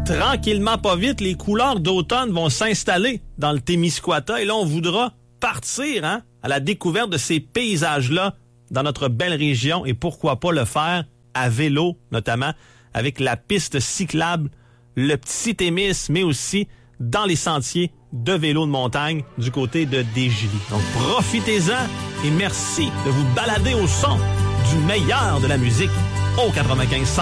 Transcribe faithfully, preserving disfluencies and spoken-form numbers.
tranquillement pas vite, les couleurs d'automne vont s'installer dans le Témiscouata et là, on voudra partir hein, à la découverte de ces paysages-là dans notre belle région et pourquoi pas le faire à vélo, notamment avec la piste cyclable, le petit Témis, mais aussi dans les sentiers de vélo de montagne du côté de Desjolies. Donc, profitez-en et merci de vous balader au son du meilleur de la musique au quatre-vingt-quinze